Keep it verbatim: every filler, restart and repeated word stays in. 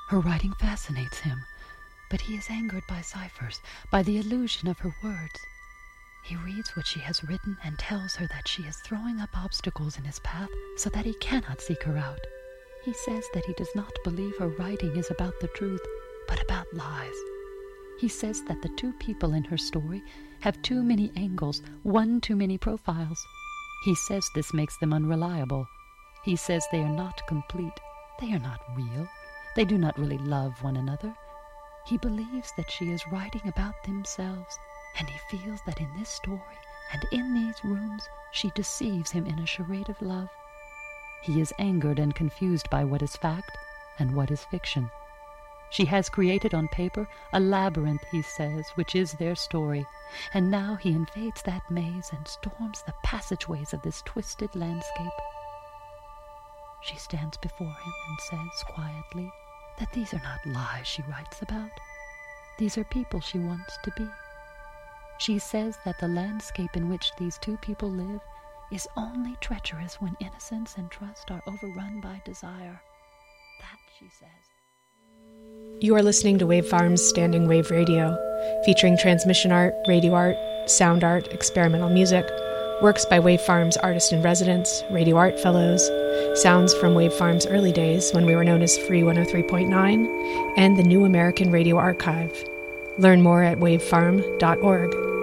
Her writing fascinates him, but he is angered by ciphers, by the illusion of her words. He reads what she has written and tells her that she is throwing up obstacles in his path so that he cannot seek her out. He says that he does not believe her writing is about the truth, but about lies. He says that the two people in her story have too many angles, one too many profiles. He says this makes them unreliable. He says they are not complete. They are not real. They do not really love one another. He believes that she is writing about themselves, and he feels that in this story and in these rooms she deceives him in a charade of love. He is angered and confused by what is fact and what is fiction. She has created on paper a labyrinth, he says, which is their story, and now he invades that maze and storms the passageways of this twisted landscape. She stands before him and says quietly that these are not lies she writes about. These are people she wants to be. She says that the landscape in which these two people live is only treacherous when innocence and trust are overrun by desire. That, she says. You are listening to Wave Farm's Standing Wave Radio, featuring transmission art, radio art, sound art, experimental music, works by Wave Farm's artist-in-residence, radio art fellows, sounds from Wave Farm's early days when we were known as Free one oh three point nine, and the New American Radio Archive. Learn more at wave farm dot org.